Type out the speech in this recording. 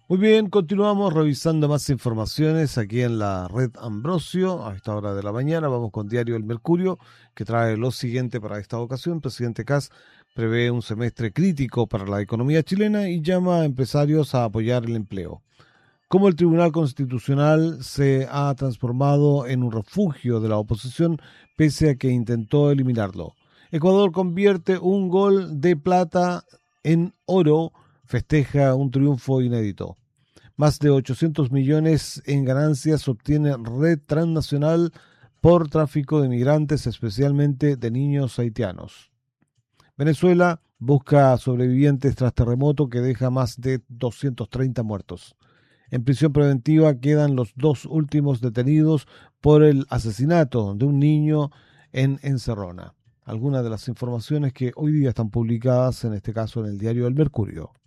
Muy bien, continuamos revisando más informaciones aquí en la red Ambrosio. A esta hora de la mañana vamos con Diario El Mercurio, que trae lo siguiente para esta ocasión. Presidente Kast prevé un semestre crítico para la economía chilena y llama a empresarios a apoyar el empleo. Cómo el Tribunal Constitucional se ha transformado en un refugio de la oposición pese a que intentó eliminarlo. Ecuador convierte un gol de plata en oro, festeja un triunfo inédito. Más de 800 millones en ganancias obtiene red transnacional por tráfico de migrantes, especialmente de niños haitianos. Venezuela busca sobrevivientes tras terremoto que deja más de 230 muertos. En prisión preventiva quedan los dos últimos detenidos por el asesinato de un niño en Encerrona. Algunas de las informaciones que hoy día están publicadas, en este caso en el diario El Mercurio.